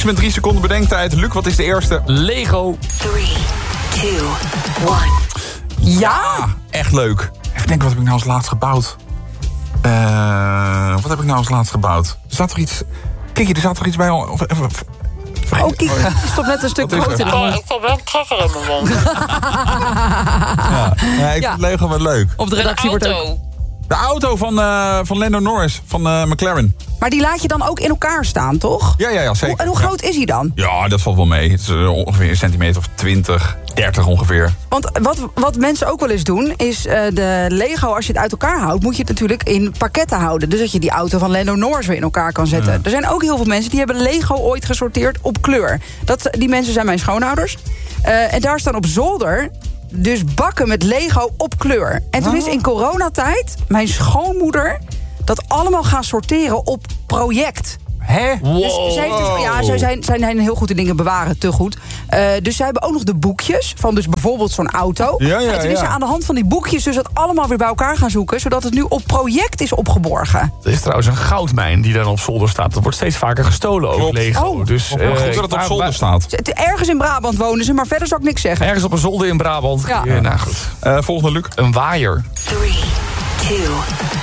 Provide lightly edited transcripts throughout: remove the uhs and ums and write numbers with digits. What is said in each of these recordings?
Eentje met 3 seconden bedenktijd. Luc, wat is de eerste? Lego. 3, 2, 1. Ja, echt leuk. Even denken, wat heb ik nou als laatst gebouwd? Wat heb ik nou als laatst gebouwd? Er staat er iets... Kijk, er staat er iets bij... Kijk, stop net een stuk brood in de mond. Ik heb wel een treffer in mijn mond. Ja, ik vind Lego wel leuk. Op de redactie wordt ook... De auto van Lando Norris, van McLaren. Maar die laat je dan ook in elkaar staan, toch? Ja, zeker. En hoe groot is hij dan? Ja, dat valt wel mee. Het is ongeveer een centimeter of 20, 30 ongeveer. Want wat mensen ook wel eens doen, is de Lego, als je het uit elkaar houdt, moet je het natuurlijk in pakketten houden. Dus dat je die auto van Lando Norris weer in elkaar kan zetten. Ja. Er zijn ook heel veel mensen die hebben Lego ooit gesorteerd op kleur. Die mensen zijn mijn schoonouders. En daar staan op zolder dus bakken met Lego op kleur. En toen is in coronatijd mijn schoonmoeder dat allemaal gaan sorteren op project. Hè? Wow. Dus zij heeft zij zijn heel goed in dingen bewaren, te goed. Dus zij hebben ook nog de boekjes van dus bijvoorbeeld zo'n auto. En toen is ze aan de hand van die boekjes dus dat allemaal weer bij elkaar gaan zoeken, zodat het nu op project is opgeborgen. Er is trouwens een goudmijn die dan op zolder staat. Dat wordt steeds vaker gestolen, ook Lego. Oh. Dus, goed dat het op zolder staat. Ergens in Brabant wonen ze, maar verder zou ik niks zeggen. Ergens op een zolder in Brabant. Ja. Nou goed. Volgende, Luc. Een waaier. 3, 2, 1.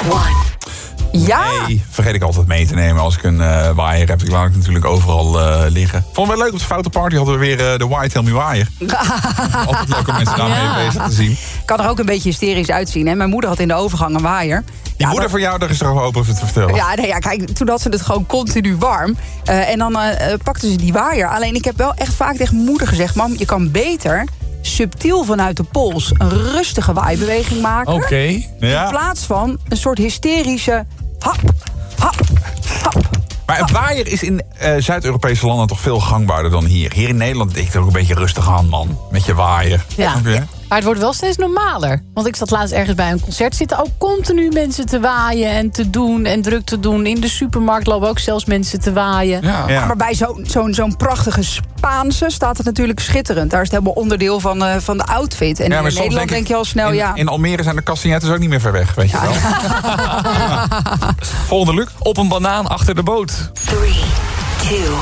Ja. Nee, vergeet ik altijd mee te nemen als ik een waaier heb. Die laat ik natuurlijk overal liggen. Vond het wel leuk, op de foute party hadden we weer de Why Tell Me Waaier. Altijd leuk om mensen daarmee bezig te zien. Kan er ook een beetje hysterisch uitzien. Hè? Mijn moeder had in de overgang een waaier. Die moeder van jou, daar is er ook open te vertellen. Ja, kijk, toen had ze het gewoon continu warm. En dan pakte ze die waaier. Alleen ik heb wel echt vaak tegen mijn moeder gezegd: mam, je kan beter subtiel vanuit de pols een rustige waaibeweging maken. Oké. In plaats van een soort hysterische hap, hap, hap. Maar een waaier is in Zuid-Europese landen toch veel gangbaarder dan hier. Hier in Nederland denk ik er ook een beetje rustig aan, man. Met je waaier. Ja. Maar het wordt wel steeds normaler. Want ik zat laatst ergens bij een concert. Zitten ook continu mensen te waaien en te doen en druk te doen. In de supermarkt lopen ook zelfs mensen te waaien. Ja. Maar bij zo'n prachtige Spaanse staat het natuurlijk schitterend. Daar is het helemaal onderdeel van de outfit. En in Nederland denk je al snel, in Almere zijn de castagnettes ook niet meer ver weg, weet je wel. Ja. Volgende, Luc. Op een banaan achter de boot. 3, 2, 1.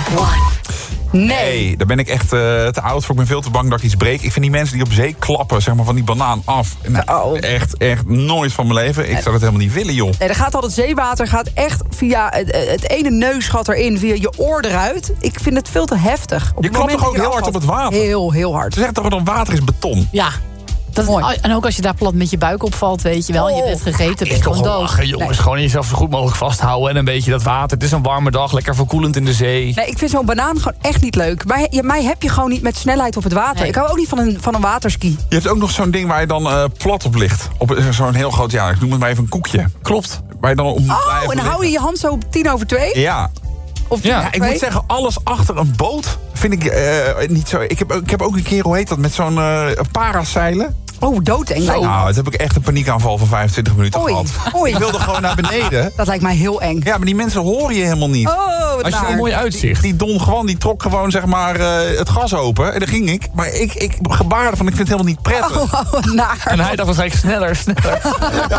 Nee, daar ben ik echt te oud voor. Ik ben veel te bang dat ik iets breek. Ik vind die mensen die op zee klappen, zeg maar, van die banaan af. Echt nooit van mijn leven. Ik zou dat helemaal niet willen, joh. Nee, er gaat al het zeewater gaat echt via het ene neusgat erin, via je oor eruit. Ik vind het veel te heftig. Je klapt toch ook heel hard op het water? Heel hard. Ze zeggen toch dat water is beton? Ja. En ook als je daar plat met je buik opvalt, weet je wel. Je bent gegeten, ben je gewoon dood. Lachen, jongens. Gewoon jezelf zo goed mogelijk vasthouden. En een beetje dat water. Het is een warme dag, lekker verkoelend in de zee. Nee, ik vind zo'n banaan gewoon echt niet leuk. Mij heb je gewoon niet met snelheid op het water. Nee. Ik hou ook niet van een waterski. Je hebt ook nog zo'n ding waar je dan plat op ligt. Op zo'n heel groot, ik noem het maar even een koekje. Klopt. Waar je dan op en dan hou je je hand zo op 1:50? Ja. Of ik moet zeggen, alles achter een boot vind ik niet zo. Ik heb ook een keer, hoe heet dat, met zo'n paraseilen. Oh, doodeng. Nou, dat heb ik echt een paniekaanval van 25 minuten gehad. Oei. Ik wilde gewoon naar beneden. Dat lijkt mij heel eng. Ja, maar die mensen horen je helemaal niet. Als je een mooi uitzicht. Die Don Juan, die trok gewoon zeg maar het gas open. En daar ging ik. Maar ik gebaarde van, ik vind het helemaal niet prettig. Naar. En hij dacht waarschijnlijk sneller.